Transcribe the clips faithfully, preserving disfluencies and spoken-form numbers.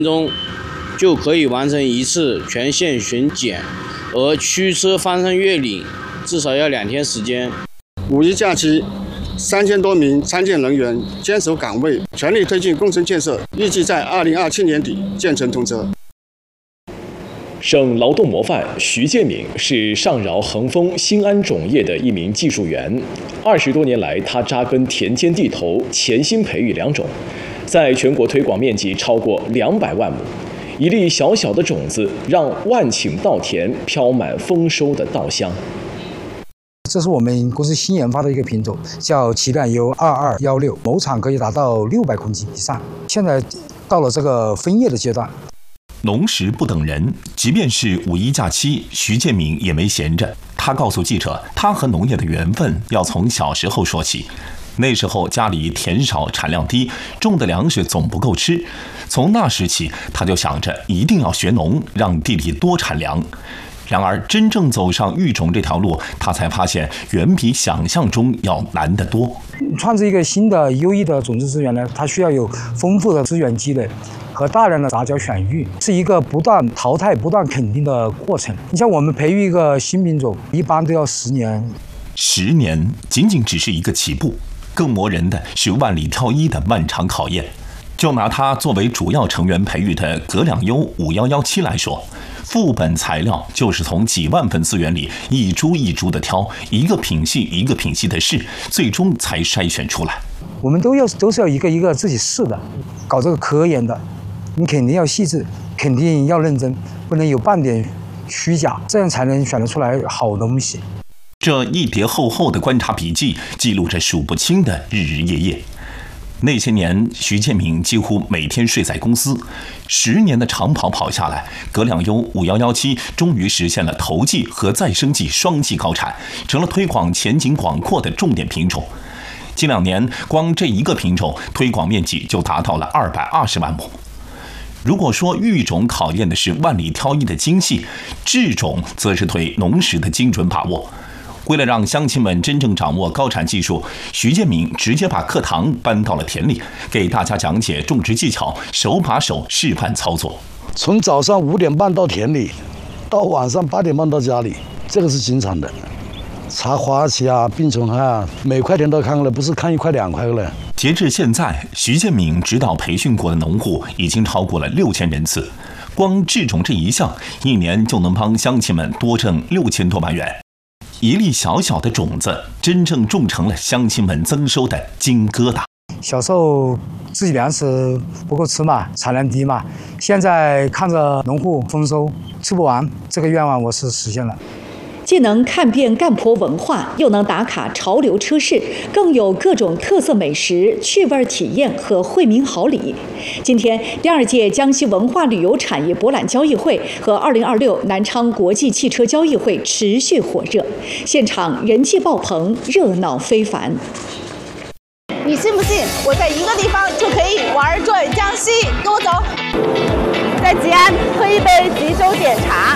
钟就可以完成一次全线巡检，而驱车翻山越岭至少要两天时间。 五一假期，三千多名参建人员坚守岗位，全力推进工程建设，预计在二零二七年底建成通车。 省劳动模范徐建敏是上饶恒丰兴安种业的一名技术员。二十多年来，他扎根田间地头，潜心培育良种，在全国推广面积超过两百万亩。一粒小小的种子，让万顷稻田飘满丰收的稻香。 这是我们公司新研发的一个品种，叫奇量优二二一六，亩产可以达到六百公斤以上。现在到了这个分叶的阶段。 农时不等人，即便是五一假期，徐建敏也没闲着。他告诉记者，他和农业的缘分要从小时候说起。那时候家里田少产量低，种的粮食总不够吃。从那时起，他就想着一定要学农，让地里多产粮。然而，真正走上育种这条路，他才发现远比想象中要难得多。 创制一个新的优异的种子资源呢，它需要有丰富的资源积累和大量的杂交选育，是一个不断淘汰、不断肯定的过程。你像我们培育一个新品种，一般都要十年。 十年仅仅只是一个起步，更磨人的是万里挑一的漫长考验。就拿它作为主要成员培育的葛两优五一一七来说，副本材料就是从几万份资源里一株一株的挑，一个品系一个品系的试，最终才筛选出来。 我们都要都是要一个一个自己试的，搞这个科研的，你肯定要细致，肯定要认真，不能有半点虚假，这样才能选得出来好东西。 这一叠厚厚的观察笔记，记录着数不清的日日夜夜。那些年，徐建敏几乎每天睡在公司。十年的长跑跑下来，葛两优五一一七终于实现了头季和再生季双季高产，成了推广前景广阔的重点品种。近两年，光这一个品种推广面积就达到了二百二十万亩。如果说育种考验的是万里挑一的精细，制种则是对农时的精准把握。为了让乡亲们真正掌握高产技术，徐建敏直接把课堂搬到了田里，给大家讲解种植技巧，手把手示范操作。 从早上五点半到田里，到晚上八点半到家里，这个是经常的。查花期啊、病虫害啊，每块田都看过来，不是看一块两块了。 截至现在，徐建敏指导培训过的农户已经超过了六千人次，光制种这一项，一年就能帮乡亲们多挣六千多万元。一粒小小的种子，真正种成了乡亲们增收的金疙瘩。 小时候自己粮食不够吃嘛，产量低嘛，现在看着农户丰收吃不完，这个愿望我是实现了。 既能看遍干婆文化，又能打卡潮流车市，更有各种特色美食、趣味体验和惠民好礼。今天，第二届江西文化旅游产业博览交易会和二零二六南昌国际汽车交易会持续火热，现场人气爆棚，热闹非凡。 你信不信，我在一个地方就可以玩转江西？跟我走，在吉安喝一杯吉州点茶。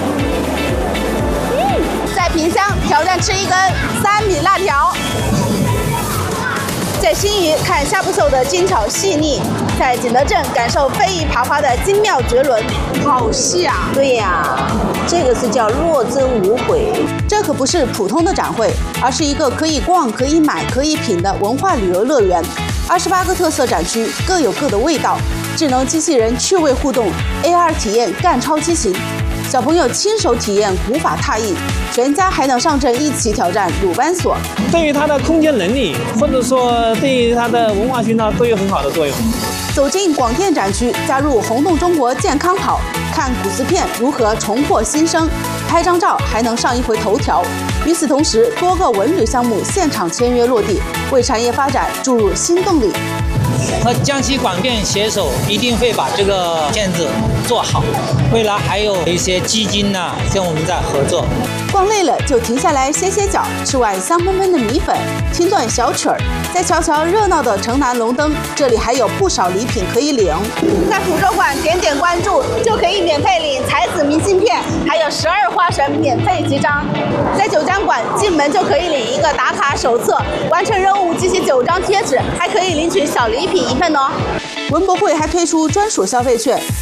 在萍乡挑战吃一根三米辣条，在新余看夏不朽的精巧细腻，在景德镇感受飞翼爬花的精妙绝伦。好细啊！对呀、啊，这个是叫若真无悔。这可不是普通的展会，而是一个可以逛、可以买、可以品的文化旅游乐园。二十八个特色展区各有各的味道，智能机器人趣味互动 ，A R 体验干超激情。小朋友亲手体验古法踏印，全家还能上阵一起挑战鲁班锁。 对于他的空间能力，或者说对于他的文化熏陶都有很好的作用。 走进广电展区，加入红动中国健康跑，看古瓷片如何重获新生，拍张照还能上一回头条。与此同时，多个文旅项目现场签约落地，为产业发展注入新动力。 和江西广电携手，一定会把这个片子做好。未来还有一些基金呢、啊，跟我们在合作。 逛累了就停下来歇歇脚，吃碗香喷喷的米粉，听段小曲儿，再瞧瞧热闹的城南龙灯，这里还有不少礼品可以领。在福州馆点点关注，就可以免费领才子明信片，还有十二花神免费集章。在九江馆进门就可以领一个打卡手册，完成任务集齐九张贴纸，还可以领取小礼品一份哦。文博会还推出专属消费券，